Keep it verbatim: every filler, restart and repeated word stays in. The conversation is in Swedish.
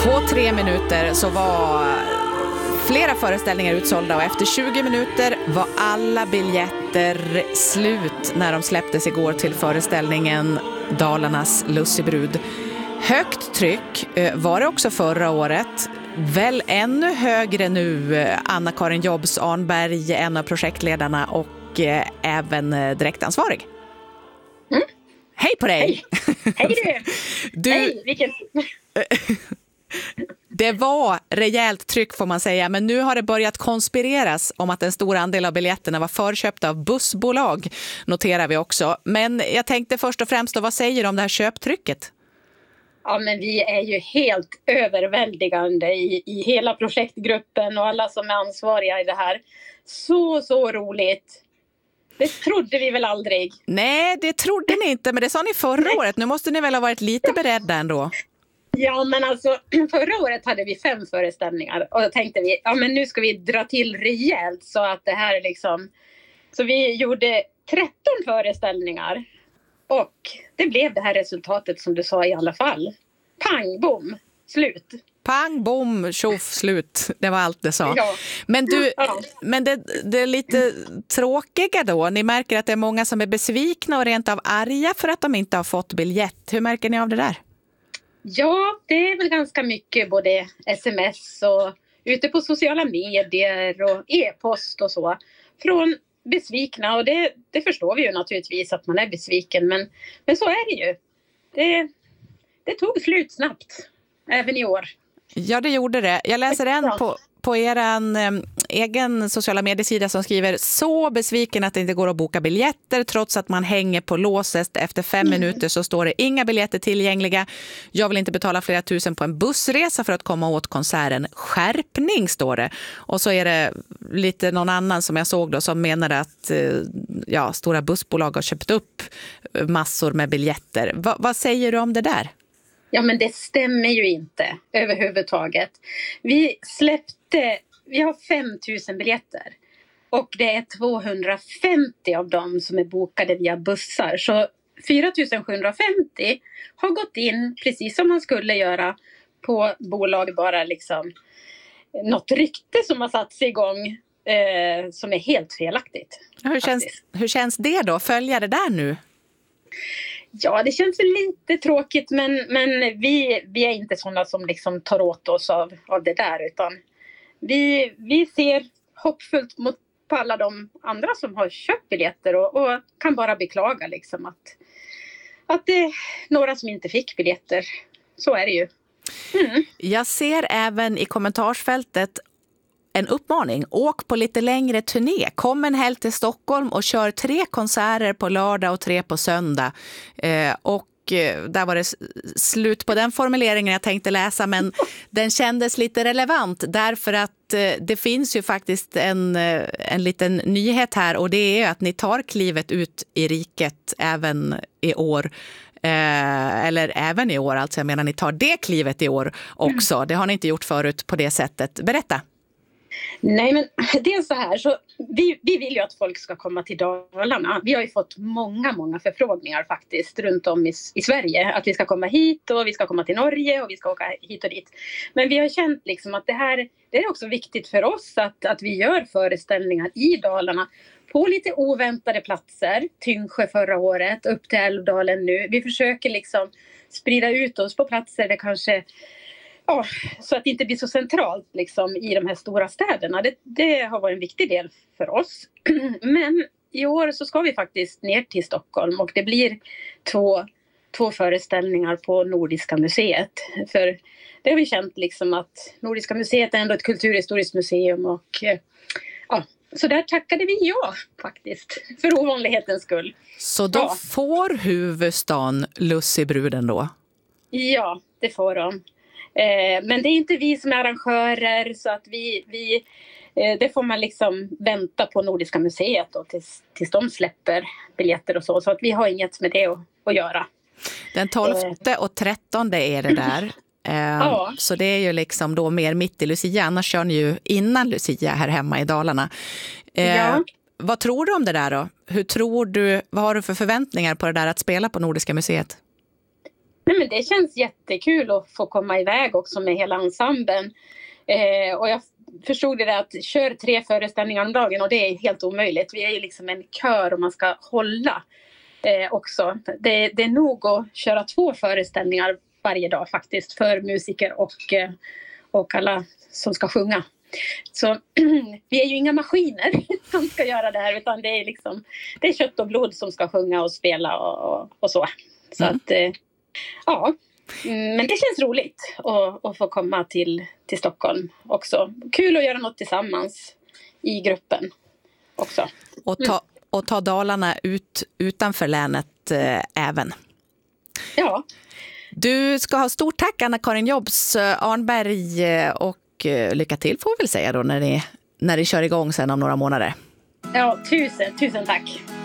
På tre minuter så var flera föreställningar utsålda och efter tjugo minuter var alla biljetter slut när de släpptes igår till föreställningen Dalarnas Lussebrud. Högt tryck var det också förra året. Väl ännu högre nu. Anna-Karin Jobs Arnberg, en av projektledarna och eh, även direktansvarig. Mm. Hej på dig! Hej, Hej du! du... Hej, vilken... Det var rejält tryck får man säga, men nu har det börjat konspireras om att en stor andel av biljetterna var förköpta av bussbolag, noterar vi också. Men jag tänkte först och främst, då, vad säger du om det här köptrycket? Ja, men vi är ju helt överväldigande i, i hela projektgruppen och alla som är ansvariga i det här. Så, så roligt. Det trodde vi väl aldrig. Nej, det trodde ni inte, men det sa ni förra Nej. året. Nu måste ni väl ha varit lite beredda ändå. Ja, men alltså förra året hade vi fem föreställningar och då tänkte vi, ja men nu ska vi dra till rejält så att det här liksom, så vi gjorde tretton föreställningar och det blev det här resultatet som du sa i alla fall. Pang, bom, slut. Pang, bom, tjoff, slut. Det var allt det sa. Ja. Men, du, ja. men det, det är lite tråkiga då. Ni märker att det är många som är besvikna och rent av arga för att de inte har fått biljett. Hur märker ni av det där? Ja, det är väl ganska mycket både sms och ute på sociala medier och e-post och så. Från besvikna och det, det förstår vi ju naturligtvis att man är besviken. Men, men så är det ju. Det, det tog slut snabbt, även i år. Ja, det gjorde det. Jag läser en på, på er eh, egen sociala mediesida som skriver så besviken att det inte går att boka biljetter trots att man hänger på låset. Efter fem mm. minuter så står det inga biljetter tillgängliga. Jag vill inte betala flera tusen på en bussresa för att komma åt konserten. Skärpning står det. Och så är det lite någon annan som jag såg då som menade att eh, ja, stora bussbolag har köpt upp massor med biljetter. Va, vad säger du om det där? Ja, men det stämmer ju inte överhuvudtaget. Vi släppte, vi har fem tusen biljetter och det är tvåhundrafemtio av dem som är bokade via bussar. Så fyra tusen sjuhundrafemtio har gått in precis som man skulle göra på bolag, bara liksom något rykte som har satts igång eh, som är helt felaktigt. Hur känns, hur känns det då? Följa det där nu? Ja, det känns lite tråkigt men, men vi, vi är inte sådana som liksom tar åt oss av, av det där utan vi, vi ser hoppfullt mot på alla de andra som har köpt biljetter och, och kan bara beklaga liksom att, att det är några som inte fick biljetter. Så är det ju. Mm. Jag ser även i kommentarsfältet en uppmaning. Åk på lite längre turné. Kom en helg till Stockholm och kör tre konserter på lördag och tre på söndag. Eh, och eh, där var det slut på den formuleringen jag tänkte läsa, men den kändes lite relevant därför att eh, det finns ju faktiskt en, eh, en liten nyhet här och det är att ni tar klivet ut i riket även i år. Eh, eller även i år, alltså jag menar ni tar det klivet i år också. Mm. Det har ni inte gjort förut på det sättet. Berätta. Nej, men det är så här, så vi, vi vill ju att folk ska komma till Dalarna. Vi har ju fått många, många förfrågningar faktiskt runt om i, i Sverige. Att vi ska komma hit och vi ska komma till Norge och vi ska åka hit och dit. Men vi har känt liksom att det här, det är också viktigt för oss att, att vi gör föreställningar i Dalarna på lite oväntade platser. Tyngsjö förra året, upp till Älvdalen nu. Vi försöker liksom sprida ut oss på platser där kanske... Ja, så att det inte blir så centralt liksom, i de här stora städerna. Det, det har varit en viktig del för oss. Men i år så ska vi faktiskt ner till Stockholm och det blir två, två föreställningar på Nordiska museet. För det har vi känt liksom att Nordiska museet är ändå ett kulturhistoriskt museum och ja, så där tackade vi ja faktiskt för ovanlighetens skull. Så då ja. Får huvudstaden Lussebruden då? Ja, det får de. Men det är inte vi som är arrangörer så att vi, vi det får man liksom vänta på Nordiska museet då, tills, tills de släpper biljetter och så. Så att vi har inget med det att, att göra. Den tolfte och trettonde är det där. Ja. Så det är ju liksom då mer mitt i Lucia. Annars kör ni ju innan Lucia här hemma i Dalarna. Ja. Vad tror du om det där då? Hur tror du, vad har du för förväntningar på det där att spela på Nordiska museet? Nej, men det känns jättekul att få komma iväg också med hela ensemblen. Eh, och jag förstod det där att kör tre föreställningar om dagen och det är helt omöjligt. Vi är ju liksom en kör och man ska hålla eh, också. Det, det är nog att köra två föreställningar varje dag faktiskt för musiker och, eh, och alla som ska sjunga. Så vi är ju inga maskiner som ska göra det här, utan det är liksom det är kött och blod som ska sjunga och spela och, och, och så. Så mm. att eh, ja, men det känns roligt att, att få komma till, till Stockholm också. Kul att göra något tillsammans i gruppen också. Och ta, och ta Dalarna ut utanför länet eh, även. Ja. Du ska ha stort tack Anna-Karin Jobs Arnberg, och lycka till får vi väl säga då när ni, när ni kör igång sen om några månader. Ja, tusen, tusen tack.